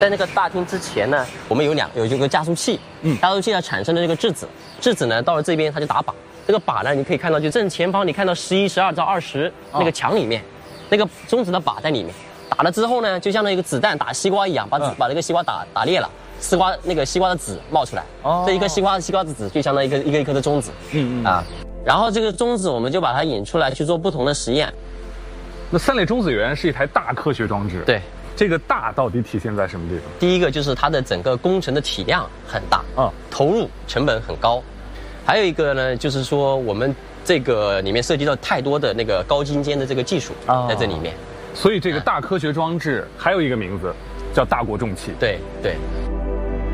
在那个大厅之前呢，我们有一个加速器，加速器呢产生的这个质子，质子呢到了这边它就打靶，这个靶呢你可以看到就正前方你看到11、12到20那个墙里面，那个中子的靶在里面，打了之后呢，就像那个子弹打西瓜一样，把这个西瓜打裂了，西瓜的籽冒出来，这一颗西瓜的籽就相当于一颗的中子，然后这个中子我们就把它引出来去做不同的实验。 那3类中子源是一台大科学装置， 对。 这个大到底体现在什么地方？ 第一个就是它的整个工程的体量很大，投入成本很高。还有一个呢，就是说我们这个里面涉及到太多的那个高精尖的这个技术在这里面。 所以这个大科学装置还有一个名字，叫大国重器。 对。